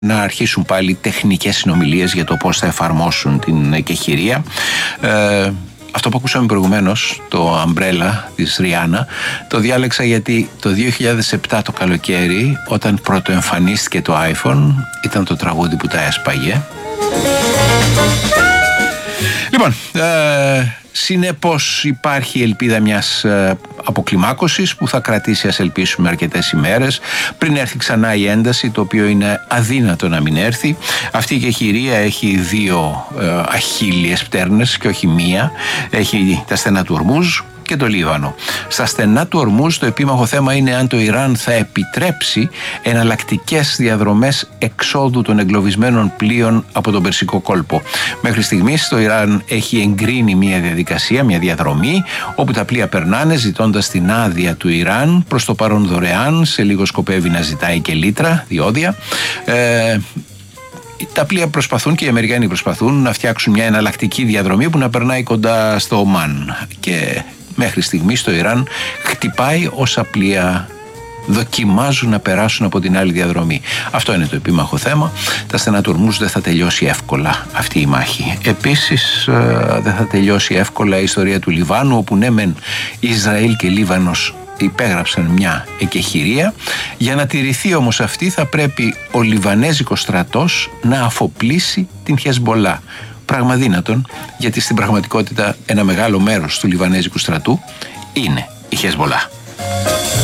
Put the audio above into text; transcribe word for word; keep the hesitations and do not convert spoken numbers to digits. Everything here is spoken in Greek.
να αρχίσουν πάλι τεχνικές συνομιλίες για το πώς θα εφαρμόσουν την εκεχηρία. Ε, αυτό που ακούσαμε προηγουμένως, το Umbrella της Ριάννα, το διάλεξα γιατί το δύο χιλιάδες επτά το καλοκαίρι, όταν πρωτοεμφανίστηκε το iPhone, ήταν το τραγούδι που τα έσπαγε. Λοιπόν, ε, συνεπώς υπάρχει ελπίδα μιας ε, αποκλιμάκωσης που θα κρατήσει, ας ελπίσουμε, αρκετές ημέρες πριν έρθει ξανά η ένταση, το οποίο είναι αδύνατο να μην έρθει. Αυτή η εκεχηρία έχει δύο ε, αχίλιες πτέρνες και όχι μία. Έχει τα στενά του Ορμούζ και το Λίβανο. Στα στενά του Ορμούζ το επίμαχο θέμα είναι αν το Ιράν θα επιτρέψει εναλλακτικές διαδρομές εξόδου των εγκλωβισμένων πλοίων από τον Περσικό κόλπο. Μέχρι στιγμής το Ιράν έχει εγκρίνει μια διαδικασία, μια διαδρομή, όπου τα πλοία περνάνε ζητώντας την άδεια του Ιράν, προς το παρόν δωρεάν, σε λίγο σκοπεύει να ζητάει και λίτρα, διόδια. Ε, Τα πλοία προσπαθούν και οι Αμερικάνοι προσπαθούν να φτιάξουν μια εναλλακτική διαδρομή που να περνάει κοντά στο Ομάν. Και μέχρι στιγμής το Ιράν χτυπάει όσα πλοία δοκιμάζουν να περάσουν από την άλλη διαδρομή. Αυτό είναι το επίμαχο θέμα. Τα στενά του Ορμούζ δεν θα τελειώσει εύκολα αυτή η μάχη. Επίσης δεν θα τελειώσει εύκολα η ιστορία του Λιβάνου, όπου ναι μεν Ισραήλ και Λίβανος υπέγραψαν μια εκεχηρία. Για να τηρηθεί όμως αυτή θα πρέπει ο Λιβανέζικος στρατός να αφοπλίσει την Χεσμπολά. Πράγμα δύνατον, γιατί στην πραγματικότητα ένα μεγάλο μέρος του Λιβανέζικου στρατού είναι η Χεσμπολά.